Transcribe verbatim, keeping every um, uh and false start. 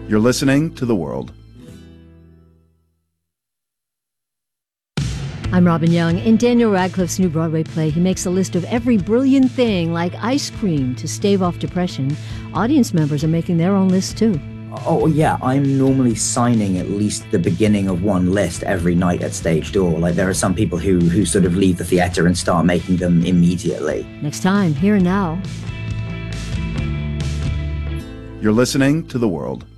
You're listening to The World. I'm Robin Young. In Daniel Radcliffe's new Broadway play, he makes a list of every brilliant thing, like ice cream, to stave off depression. Audience members are making their own lists, too. Oh, yeah, I'm normally signing at least the beginning of one list every night at stage door. Like, there are some people who, who sort of leave the theatre and start making them immediately. Next time, Here and Now. You're listening to The World.